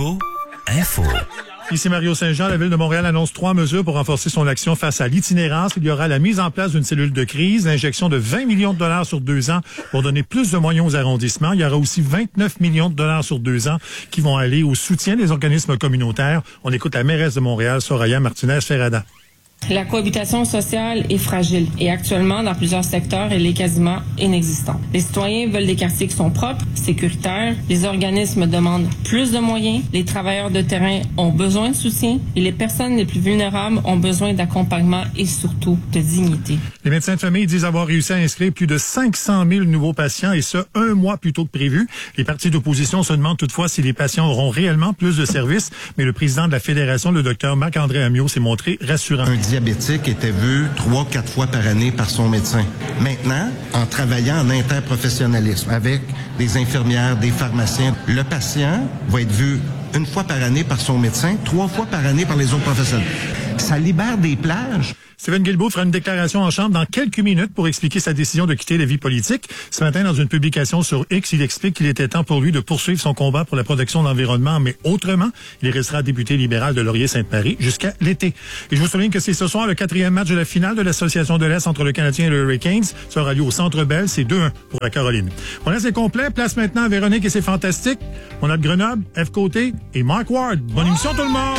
Nouveau Info. Ici Mario Saint-Jean, la Ville de Montréal annonce 3 mesures pour renforcer son action face à l'itinérance. Il y aura la mise en place d'une cellule de crise, l'injection de 20 millions de dollars sur 2 ans pour donner plus de moyens aux arrondissements. Il y aura aussi 29 millions de dollars sur 2 ans qui vont aller au soutien des organismes communautaires. On écoute la mairesse de Montréal, Soraya Martinez-Ferrada. La cohabitation sociale est fragile et actuellement, dans plusieurs secteurs, elle est quasiment inexistante. Les citoyens veulent des quartiers qui sont propres, sécuritaires. Les organismes demandent plus de moyens. Les travailleurs de terrain ont besoin de soutien et les personnes les plus vulnérables ont besoin d'accompagnement et surtout de dignité. Les médecins de famille disent avoir réussi à inscrire plus de 500 000 nouveaux patients et ce, 1 mois plus tôt que prévu. Les partis d'opposition se demandent toutefois si les patients auront réellement plus de services, mais le président de la Fédération, le docteur Marc-André Ammiot, s'est montré rassurant. Diabétique était vu 3-4 fois par année par son médecin. Maintenant, en travaillant en interprofessionnalisme avec des infirmières, des pharmaciens, le patient va être vu 1 fois par année par son médecin, 3 fois par année par les autres professionnels. Ça libère des plages. Stephen Guilbeault fera une déclaration en Chambre dans quelques minutes pour expliquer sa décision de quitter la vie politique. Ce matin, dans une publication sur X, il explique qu'il était temps pour lui de poursuivre son combat pour la protection de l'environnement, mais autrement. Il restera député libéral de Laurier-Sainte-Marie jusqu'à l'été. Et je vous souligne que c'est ce soir le 4e match de la finale de l'Association de l'Est entre le Canadien et le Hurricanes. Ça aura lieu au Centre Bell. C'est 2-1 pour la Caroline. Voilà, c'est complet. Place maintenant à Véronique et c'est fantastique. On a de Grenoble, F. Côté et Mark Ward. Bonne émission tout le monde!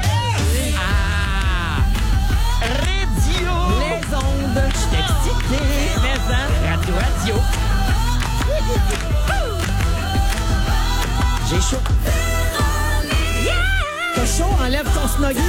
Radio. J'ai chaud. T'as chaud? Enlève ton snuggie.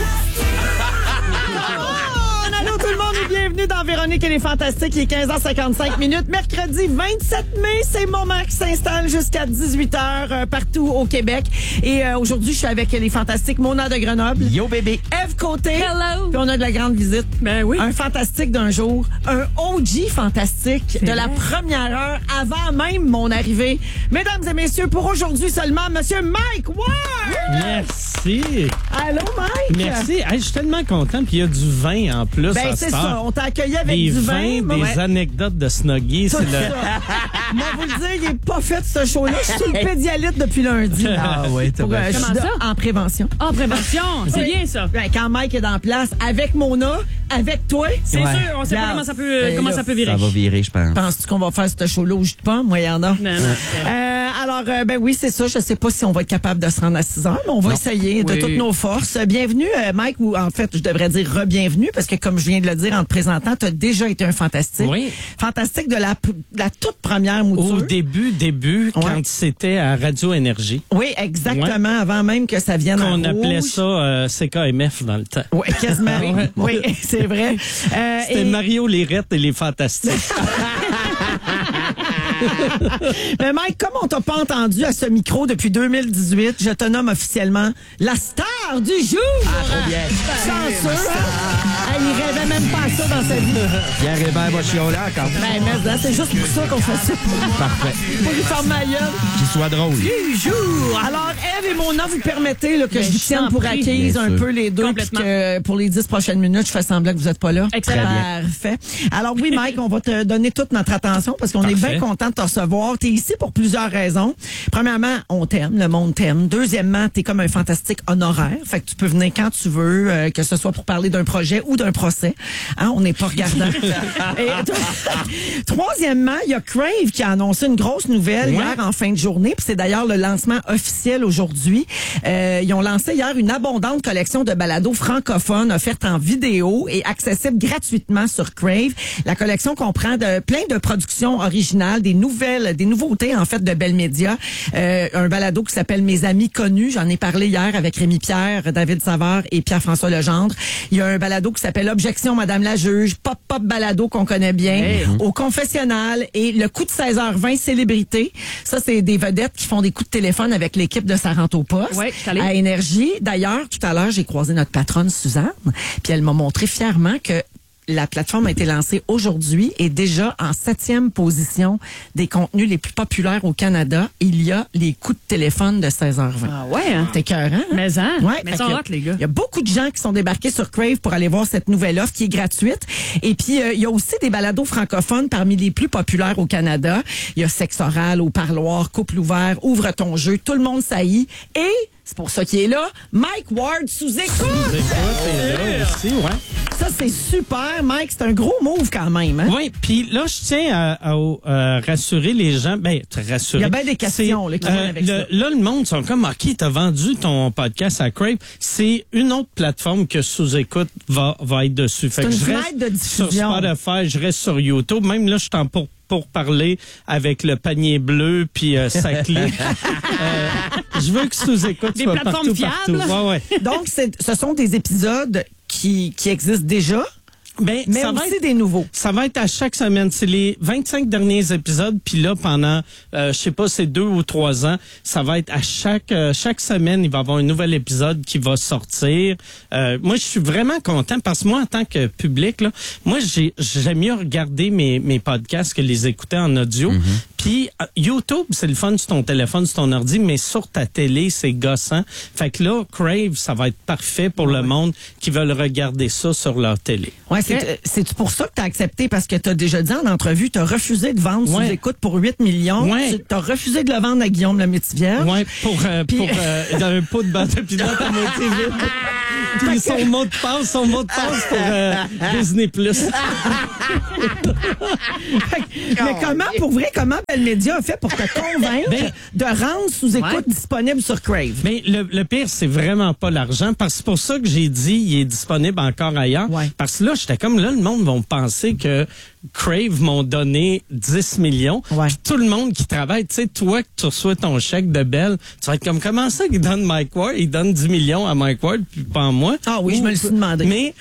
Allô tout le monde et bienvenue dans Véronique et les Fantastiques. Il est 15h55 minutes. Mercredi 27 mai, c'est le moment qui s'installe jusqu'à 18h partout au Québec. Et aujourd'hui, je suis avec les Fantastiques Mona de Grenoble. Yo bébé. Eve Côté. Hello. Puis on a de la grande visite. Ben oui. Un fantastique d'un jour. Un OG fantastique de la première heure avant même mon arrivée. Mesdames et messieurs, pour aujourd'hui seulement, Monsieur Mike Ward. Merci. Allô, Mike. Merci. Hey, je suis tellement content. Puis il y a du vin en plus. Ben, c'est ça. On t'a accueilli avec des du vin. Des anecdotes de snuggie. C'est le... Moi, vous le dire, il n'est pas fait ce show-là. Je suis le pédialyte depuis lundi. Ah oui, t'as bien. Comment ça? En prévention. En prévention, c'est bien ça. Ben, quand Mike est en place, avec Mona, avec toi. C'est sûr, on sait pas comment ça peut virer. Ça va virer, je pense. Penses-tu qu'on va faire ce show-là au jus de pomme? Moi, il y en a. Non. Alors, ben oui, c'est ça. Je sais pas si on va être capable de se rendre à 6 heures, mais on va essayer de toutes nos forces. Bienvenue, Mike, ou en fait, je devrais dire re-bienvenue, parce que comme je viens de le dire en te présentant, tu as déjà été un fantastique. Oui. Fantastique de la toute première mouture. Au début, quand c'était à Radio Énergie. Oui, exactement, avant même que ça vienne en On rouge. appelait ça CKMF dans le temps. Oui, quasiment. Oui, c'est vrai. C'était Mario Lérette et les Fantastiques. Mais Mike, comme on t'a pas entendu à ce micro depuis 2018, je te nomme officiellement la star du jour. Trop bien. Chanceux, hein? Il rêvait même pas à ça dans sa vie. Pierre Hébert va chialer encore. Ben, mais c'est juste pour ça qu'on fait ça. Parfait. Pour lui faire ma gueule. Qu'il soit drôle. Du jour. Alors, Eve et Mona, vous permettez là, que je vous tienne pour acquise un peu les deux, puis que pour les 10 prochaines minutes, je fais semblant que vous n'êtes pas là. Excellent. Parfait. Alors oui, Mike, on va te donner toute notre attention parce qu'on est bien content de te recevoir. Tu es ici pour plusieurs raisons. Premièrement, on t'aime, le monde t'aime. Deuxièmement, tu es comme un fantastique honoraire. Fait que tu peux venir quand tu veux, que ce soit pour parler d'un projet ou d'un procès. Hein, on n'est pas regardant. Troisièmement, il y a Crave qui a annoncé une grosse nouvelle hier en fin de journée. Puis c'est d'ailleurs le lancement officiel aujourd'hui. Ils ont lancé hier une abondante collection de balados francophones offertes en vidéo et accessibles gratuitement sur Crave. La collection comprend plein de productions originales, des nouveautés en fait de Bell Media. Un balado qui s'appelle Mes amis connus. J'en ai parlé hier avec Rémi Pierre, David Savard et Pierre-François Legendre. Il y a un balado qui s'appelle Objection Madame la juge, Pop balado qu'on connaît bien, Au confessionnal et le coup de 16h20 célébrité. Ça, c'est des vedettes qui font des coups de téléphone avec l'équipe de Ça rentre au poste à Énergie. D'ailleurs, tout à l'heure, j'ai croisé notre patronne Suzanne, puis elle m'a montré fièrement que la plateforme a été lancée aujourd'hui et déjà en 7e position des contenus les plus populaires au Canada. Il y a les coups de téléphone de 16h20. Ah ouais, hein? T'es écœurant, hein? Mais ça, ouais, mais ça hâte, les gars. Il y a beaucoup de gens qui sont débarqués sur Crave pour aller voir cette nouvelle offre qui est gratuite. Et puis, il y a aussi des balados francophones parmi les plus populaires au Canada. Il y a Sexe oral, Au parloir, Couple ouvert, Ouvre ton jeu, Tout le monde saillit et C'est pour ça qu'il est là. Mike Ward sous écoute. Là aussi, ouais. Ça, c'est super, Mike. C'est un gros move quand même. Hein? Oui, puis là, je tiens à rassurer les gens. Ben, te rassurer. Il y a bien des questions là, qui viennent avec ça. Là, le monde sont comme, OK, t'as vendu ton podcast à Crave. C'est une autre plateforme que Sous-Écoute va être dessus. Fait C'est que une je fenêtre reste de diffusion. sur Spotify, je reste sur YouTube. Même là, je suis en pour parler avec le panier bleu puis ça clique. Je veux que Sous-Écoute Des soit plateformes partout. fiables. Ouais. Donc, ce sont des épisodes qui existent déjà, Ben, mais ça va aussi être des nouveaux. Ça va être à chaque semaine. C'est les 25 derniers épisodes. Puis là, pendant, je sais pas, c'est 2 ou 3 ans, ça va être à chaque semaine, il va y avoir un nouvel épisode qui va sortir. Moi, je suis vraiment content parce que moi, en tant que public, là, moi, j'aime mieux regarder mes podcasts que les écouter en audio. Puis YouTube, c'est le fun sur ton téléphone, sur ton ordi, mais sur ta télé, c'est gossant. Fait que là, Crave, ça va être parfait pour le monde qui veulent regarder ça sur leur télé. Ouais, c'est pour ça que tu as accepté, parce que tu as déjà dit en entrevue, tu as refusé de vendre Sous-Écoute pour 8 millions. Ouais. Tu as refusé de le vendre à Guillaume Lemaitre-Vierge. Ouais, pour un pot de beurre de pinot à moitié vide. Puis son mot de passe pour Disney+. Mais comment Bell Media a fait pour te convaincre de rendre Sous-Écoute disponible sur Crave? Mais le pire, c'est vraiment pas l'argent, parce que c'est pour ça que j'ai dit il est disponible encore ailleurs. Ouais. Parce que là, j'étais comme, là, le monde va penser que Crave m'ont donné 10 millions. Ouais. Puis tout le monde qui travaille, tu sais, toi, que tu reçois ton chèque de Bell, tu vas être comme, comment ça qu'il donne Mike Ward? Il donne 10 millions à Mike Ward, puis pas à moi. Ah oui, je me le suis demandé. Mais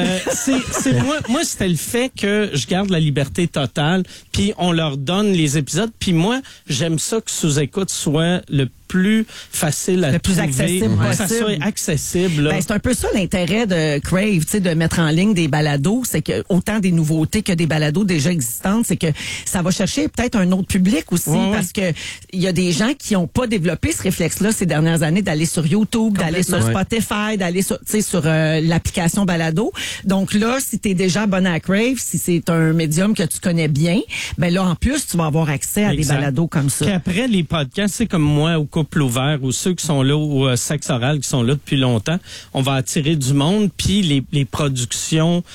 c'est moi, c'était le fait que je garde la liberté totale, puis on leur donne les épisodes, puis moi, j'aime ça que Sous-Écoute soit le plus facile à Le plus trouver, accessible que ça possible. soit accessible. Là. Ben, c'est un peu ça l'intérêt de Crave, tu sais, de mettre en ligne des balados, c'est que autant des nouveautés que des balados déjà existantes, c'est que ça va chercher peut-être un autre public aussi, parce que il y a des gens qui n'ont pas développé ce réflexe-là ces dernières années d'aller sur YouTube, d'aller sur Spotify, d'aller sur, tu sais, sur l'application balado. Donc là, si tu es déjà abonné à Crave, si c'est un médium que tu connais bien, ben là en plus tu vas avoir accès à des balados comme ça. Puis après les podcasts, c'est comme moi au Couple ouvert ou ceux qui sont là au Sexe oral qui sont là depuis longtemps, on va attirer du monde, puis les productions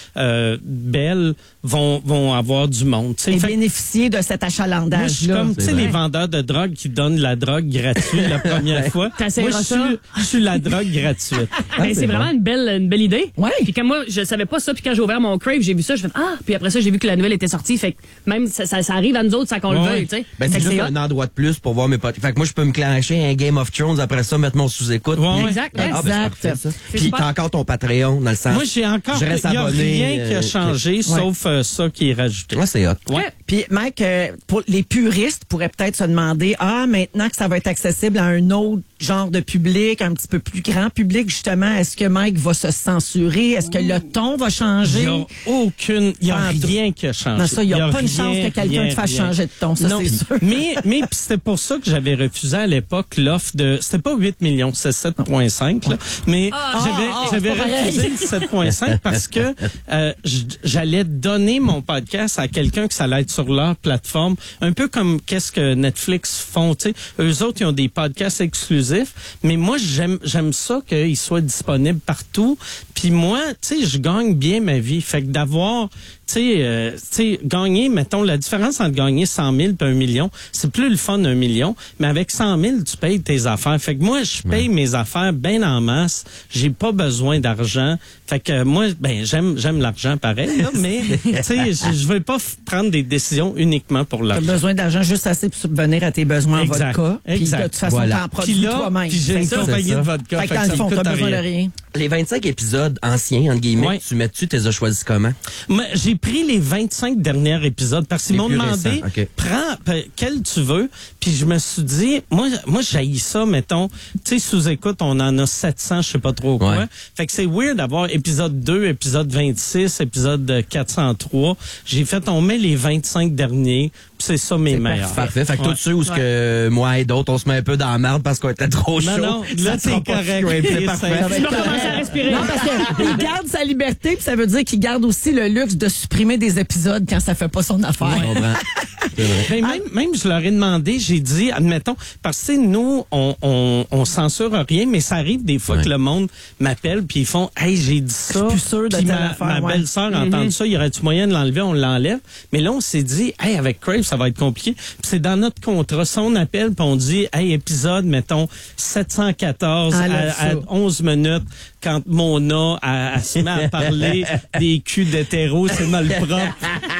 belles vont avoir du monde. Et bénéficier de cet achalandage-là. Moi, je suis comme, tu sais, les vendeurs de drogue qui donnent la drogue gratuite la première fois. Moi, je suis la drogue gratuite. C'est vraiment une belle idée. Ouais. Puis quand moi, je savais pas ça, puis quand j'ai ouvert mon Crave, j'ai vu ça, je fais puis après ça, j'ai vu que la nouvelle était sortie. Fait que même ça arrive à nous autres sans qu'on le veuille, tu sais. Ben, c'est juste un endroit de plus pour voir mes potes. Fait que moi, je peux me clencher un Game of Thrones, après ça, mettre mon Sous-Écoute. Exact. Ben, c'est parfait, ça. Puis t'as encore ton Patreon, dans le sens. Moi, il y a rien qui a changé, sauf ça qui est rajouté. Ouais, c'est hot. Ouais. Puis Mike, pour les puristes pourraient peut-être se demander, maintenant que ça va être accessible à un autre genre de public, un petit peu plus grand public, justement, est-ce que Mike va se censurer? Est-ce que le ton va changer? Il n'y a rien qui a changé. Non, ça, il n'y a pas une chance que quelqu'un te fasse changer de ton, ça, c'est sûr. Mais c'était pour ça que j'avais refusé à l'époque l'offre de, c'était pas 8 millions, c'est 7,5, là. Mais j'avais refusé 7,5 parce que, j'allais donner mon podcast à quelqu'un que ça allait être sur leur plateforme. Un peu comme qu'est-ce que Netflix font, tu sais. Eux autres, ils ont des podcasts exclusifs. Mais moi, j'aime ça qu'ils soient disponibles partout. Puis moi, tu sais, je gagne bien ma vie. Fait que d'avoir, tu sais, gagner, mettons, la différence entre gagner 100 000 et 1 million, c'est plus le fun 1 million. Mais avec 100 000, tu payes tes affaires. Fait que moi, je paye mes affaires bien en masse. J'ai pas besoin d'argent. Fait que moi, j'aime l'argent pareil, là, mais, tu sais, je veux pas prendre des décisions uniquement pour l'argent. Tu as besoin d'argent juste assez pour subvenir à tes besoins en vodka. Puis de toute façon, t'en produis toi-même. Puis j'ai une compagnie de vodka. Fait que dans le fond, t'as besoin de rien. Les 25 épisodes anciens, entre guillemets, tu mets-tu, t'es as choisi comment? Moi, j'ai pris les 25 derniers épisodes parce qu'ils m'ont demandé, prends quel tu veux. Puis je me suis dit, moi j'haïs ça, mettons, tu sais, Sous-Écoute, on en a 700, je sais pas trop quoi. Fait que c'est weird d'avoir épisode 2, épisode 26, épisode 403. J'ai fait, on met les 25 derniers, puis c'est ça mes meilleurs. Parfait. Fait que tous ceux où ce que moi et d'autres, on se met un peu dans la merde parce qu'on était trop chaud. Non, là, c'est correct. C'est parfait. Tu vas commencer à respirer. Non, parce qu'il garde sa liberté, puis ça veut dire qu'il garde aussi le luxe de supprimer des épisodes quand ça fait pas son affaire. Je comprends. Ben, même, je leur ai demandé, j'ai dit, admettons, parce que nous, on censure rien, mais ça arrive des fois que le monde m'appelle puis ils font, hey, j'ai dit ça. Plus sûr de puis telle ma affaire, belle-sœur a entendu ça, il y aurait-tu moyen de l'enlever, on l'enlève. Mais là, on s'est dit, hey, avec Crave, ça va être compliqué. Puis c'est dans notre contrat. Si on appelle puis on dit, hey, épisode, mettons, 714 à 11 minutes, quand Mona se met à parler des culs d'hétéros, c'est malpropre.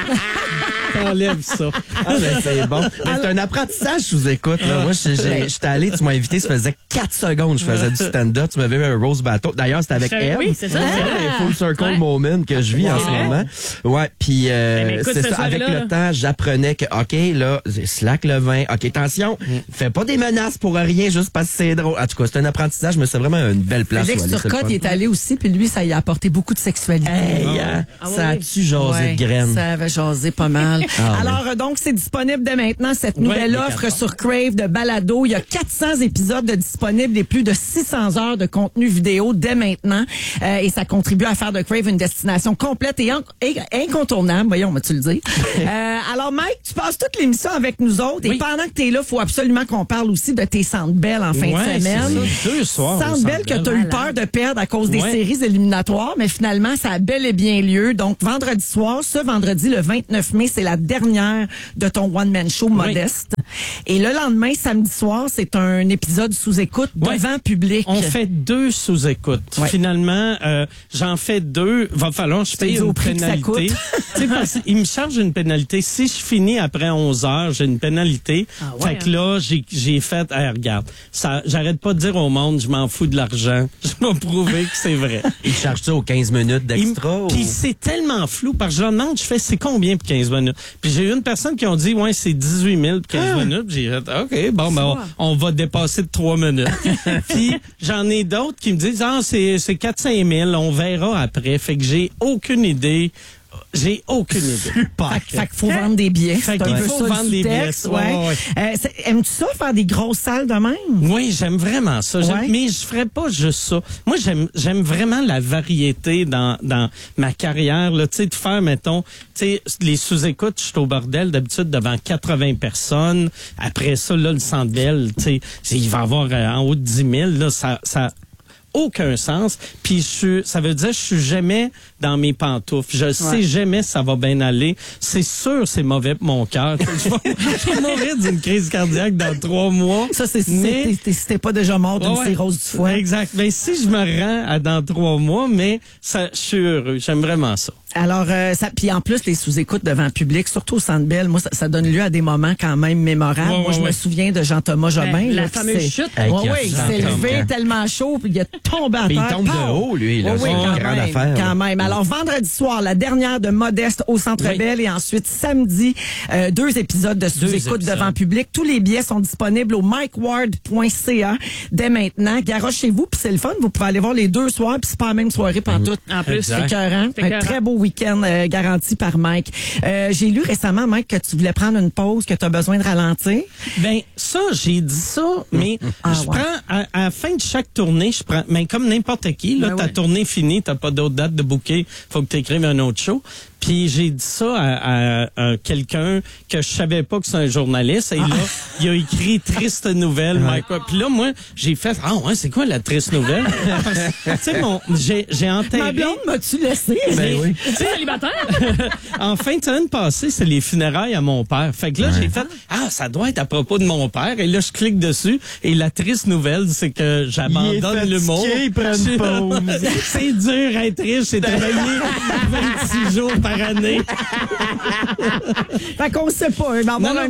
T'enlèves ça. Ah, ben, c'est bon. Mais c'est un apprentissage, je vous écoute. Là. Moi, j'étais allé, tu m'as invité, ça faisait 4 secondes, je faisais du stand-up. Tu m'avais eu un Rose Battle. D'ailleurs, c'était avec elle. Oui, c'est ça. C'est full circle moment que je vis en ce moment. Ouais, puis c'est ça. Avec le temps, j'apprenais que, OK, là, slack le vin. OK, attention, fais pas des menaces pour rien, juste parce que c'est drôle. En tout cas, c'est un apprentissage, mais c'est vraiment une belle place. Alex Turcotte, il est allé aussi, puis lui, ça y a apporté beaucoup de sexualité. Hey, ça a-tu jasé de graines? Ça avait jasé pas mal. Alors, donc, c'est disponible dès maintenant, cette nouvelle offre sur Crave de balado. Il y a 400 épisodes de disponibles et plus de 600 heures de contenu vidéo dès maintenant. Et ça contribue à faire de Crave une destination complète et incontournable. Voyons, on va-tu le dire. Alors, Mike, tu passes toute l'émission avec nous autres. Et pendant que tu es là, il faut absolument qu'on parle aussi de tes Centre Bell en fin de semaine. C'est ça. 2 soirs. Centre Bell que tu as eu peur de perdre à cause des séries éliminatoires, mais finalement, ça a bel et bien lieu. Donc, vendredi soir, ce vendredi, le 29 mai, c'est la dernière de ton one-man show Modeste. Et le lendemain, samedi soir, c'est un épisode sous-écoute devant public. On fait 2 sous-écoutes. Finalement, j'en fais 2. Va falloir que je paye une pénalité. Il me charge une pénalité. Si je finis après 11 heures, j'ai une pénalité. Fait que là, j'ai fait, hey, regarde, j'arrête pas de dire au monde, je m'en fous de l'argent. Je vais prouver que c'est vrai. Il charge ça aux 15 minutes d'extra? Puis c'est tellement flou, parce que je leur demande, je fais, c'est combien pour 15 minutes? Puis j'ai eu une personne qui ont dit, ouais, c'est 18 000 pour 15 minutes. J'ai fait, OK, bon, ben, on va dépasser de 3 minutes. Puis j'en ai d'autres qui me disent, ah, c'est 4-5 000, on verra après. Fait que j'ai aucune idée. J'ai aucune idée. Super. Fait qu'il faut vendre des billets. Fait qu'il faut vendre des billets. Aimes-tu ça, faire des grosses salles de même? Oui, j'aime vraiment ça. Mais je ferais pas juste ça. Moi, j'aime vraiment la variété dans ma carrière. Tu sais, de faire, mettons, les sous-écoutes, je suis au bordel d'habitude devant 80 personnes. Après ça, là, le Centre Bell, tu sais, il va y avoir en haut de 10 000. Là, ça aucun sens. Puis ça veut dire que je suis jamais dans mes pantoufles. Je sais jamais si ça va bien aller. C'est sûr c'est mauvais pour mon cœur. Je vais mourir d'une crise cardiaque dans 3 mois. Ça, c'est si t'es pas déjà mort d'une cirrhose du foie. Exact. Mais si je me rends dans 3 mois, mais ça, je suis heureux. J'aime vraiment ça. Alors, puis en plus, les sous-écoutes devant public, surtout au Centre Bell, moi, ça donne lieu à des moments quand même mémorables. Moi, je me souviens de Jean-Thomas Jobin. La fameuse chute. Oui, il s'est levé tellement chaud, puis il a tombé à terre. Il tombe de haut, lui. Là, oui, quand même. Alors, vendredi soir, la dernière de Modeste au Centre Bell, et ensuite, samedi, 2 épisodes de sous-écoute devant public. Tous les billets sont disponibles au mikeward.ca dès maintenant. Garochez-vous, puis c'est le fun. Vous pouvez aller voir les 2 soirs, puis c'est pas la même soirée pantoute. En plus, c'est écœurant. Un très beau week-end garanti par Mike. J'ai lu récemment, Mike, que tu voulais prendre une pause, que tu as besoin de ralentir. Ben ça, j'ai dit ça, mais je prends à la fin de chaque tournée, je prends, mais comme n'importe qui, là, ta tournée finie, t'as pas d'autre date de booker, faut que tu écrives un autre show. Puis j'ai dit ça à quelqu'un que je savais pas que c'est un journaliste. Et là, il a écrit triste nouvelle, Mike. Puis là, moi, j'ai fait, c'est quoi la triste nouvelle? Tu sais, j'ai enterré. Ma blonde m'as-tu laissé? Ben oui. Tu es célibataire? En fin de semaine passée, c'est les funérailles à mon père. Fait que là, j'ai fait, ça doit être à propos de mon père. Et là, je clique dessus. Et la triste nouvelle, c'est que j'abandonne l'humour. Il prend une pause. C'est dur à être riche. J'ai travaillé 26 jours par année. Fait qu'on sait pas.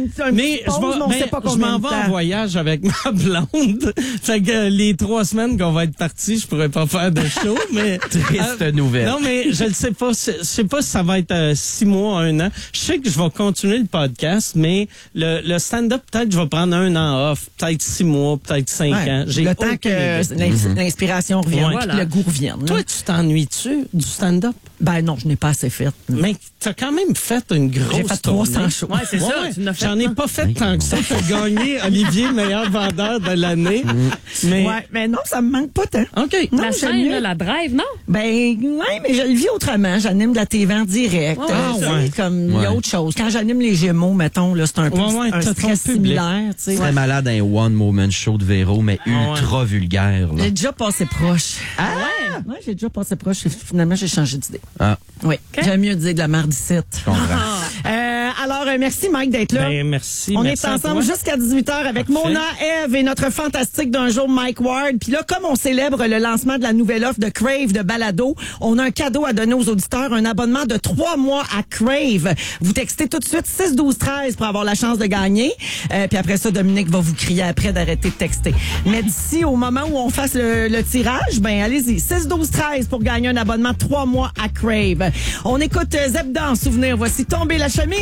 Je m'en vais en voyage avec ma blonde. Fait que les 3 semaines qu'on va être partis, je pourrais pas faire de show, mais. Triste nouvelle. Non, mais je ne sais pas. Je sais pas si ça va être 6 mois, 1 an. Je sais que je vais continuer le podcast, mais le stand-up, peut-être je vais prendre 1 an off. Peut-être 6 mois, peut-être 5 ans. J'ai le temps que l'inspiration revienne, que le goût revienne. Toi, tu t'ennuies-tu du stand-up? Ben non, je n'ai pas assez fait. Mais t'as quand même fait une grosse J'ai fait 300 shows. Ouais, c'est ça. Tu l'as fait, J'en ai non? pas fait tant que ça pour gagner Olivier meilleur vendeur de l'année. Mais Ouais, mais non, ça me manque pas tant. OK. Non, La j'aime chaîne, mieux. là, la drive, non? Ben, ouais, mais je le vis autrement. J'anime de la TV en direct. Ouais, ouais. Comme, il y a Ouais. autre chose. Quand j'anime les Gémeaux, mettons, là, c'est un peu Ouais, un t'as ton stress public. similaire, tu sais. Très malade un one-moment show de Véro, mais ultra vulgaire. Là. J'ai déjà passé proche. Ah ouais? Ouais, j'ai déjà passé proche. Finalement, j'ai changé d'idée. Ah, Oui. J'aime mieux dire de la mardicette. je comprends. Alors, merci, Mike, d'être là. Ben, merci. On merci est à ensemble toi. jusqu'à 18h avec Parfait. Mona, Eve et notre fantastique d'un jour, Mike Ward. Puis là, comme on célèbre le lancement de la nouvelle offre de Crave de Balado, on a un cadeau à donner aux auditeurs, un abonnement de 3 mois à Crave. Vous textez tout de suite 6-12-13 pour avoir la chance de gagner. Puis après ça, Dominique va vous crier après d'arrêter de texter. Mais d'ici au moment où on fasse le tirage, ben allez-y, 6-12-13 pour gagner un abonnement 3 mois à Crave. On écoute Zebda en souvenir. Voici Tomber la chemise.